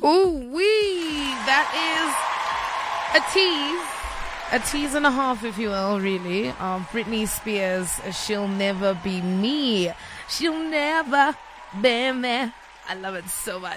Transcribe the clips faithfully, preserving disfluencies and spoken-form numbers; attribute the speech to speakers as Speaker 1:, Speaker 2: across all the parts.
Speaker 1: Ooh wee, that is a tease. A tease and a half, if you will, really. Um, Britney Spears, She'll Never Be Me. She'll never be me. I love it so much.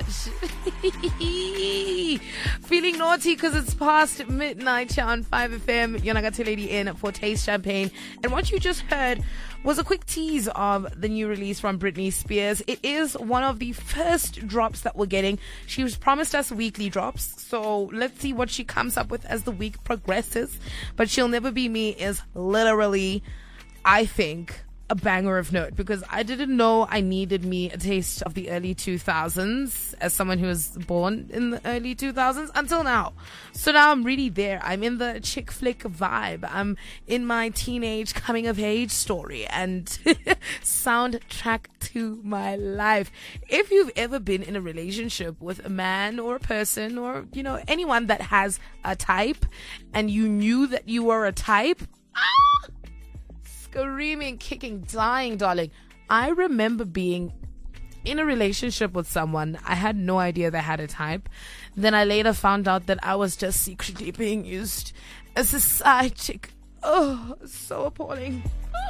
Speaker 1: Feeling naughty because it's past midnight here on five F M. Yonagata Lady in for Taste Champagne. And what you just heard was a quick tease of the new release from Britney Spears. It is one of the first drops that we're getting. She was promised us weekly drops. So let's see what she comes up with as the week progresses. But She'll Never Be Me is literally, I think, a banger of note, because I didn't know I needed me a taste of the early two thousands as someone who was born in the early two thousands until now. So now I'm really there. I'm in the chick flick vibe. I'm in my teenage coming of age story and soundtrack to my life. If you've ever been in a relationship with a man or a person or, you know, anyone that has a type and you knew that you were a type, ah! Screaming, kicking, dying, darling. I remember being in a relationship with someone. I had no idea they had a type. Then I later found out that I was just secretly being used as a side chick. Oh, so appalling.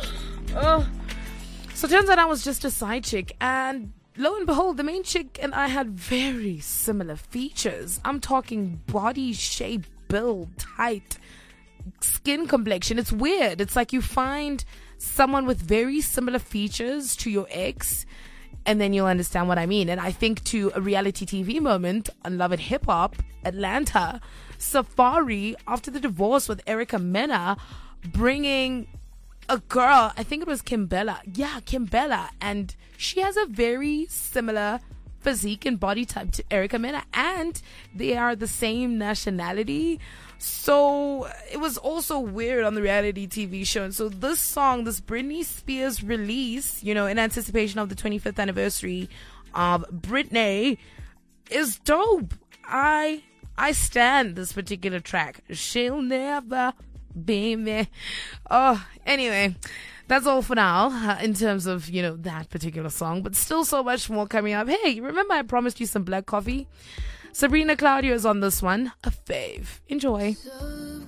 Speaker 1: Oh. So it turns out I was just a side chick, and lo and behold, the main chick and I had very similar features. I'm talking body shape, build, height, skin complexion. It's weird. It's like you find someone with very similar features to your ex, and then you'll understand what I mean. And I think to a reality T V moment on Love and Hip Hop Atlanta, Safari, after the divorce with Erica Mena, bringing a girl, I think it was Kimbella. Yeah, Kimbella. And she has a very similar physique and body type to Erica Mena, and they are the same nationality. So it was also weird on the reality T V show. And so this song, this Britney Spears release, you know, in anticipation of the twenty-fifth anniversary of Britney, is dope. I I stand this particular track. She'll never be me. Oh, anyway, that's all for now uh, in terms of, you know, that particular song. But still so much more coming up. Hey, remember I promised you some black coffee? Sabrina Claudio is on this one. A fave. Enjoy.